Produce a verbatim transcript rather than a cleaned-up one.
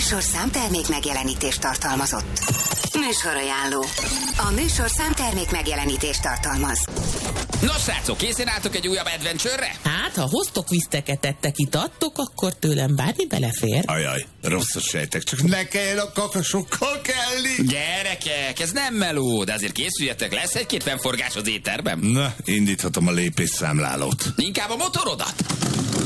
műsor számtermék megjelenítést tartalmazott. Műsorajánló. A műsor számtermék megjelenítést tartalmaz. Nos, srácok, készen álltok egy újabb adventure-re? Hát, ha hoztok viszteket, ettek, itattok, akkor tőlem bármi belefér. Ajaj, rosszat sejtek, csak ne kelljen a kakasokkal kelni. Gyerekek, ez nem meló, de azért készüljetek, lesz egy-két fennforgás az étterben. Na, indíthatom a lépésszámlálót. Inkább a motorodat.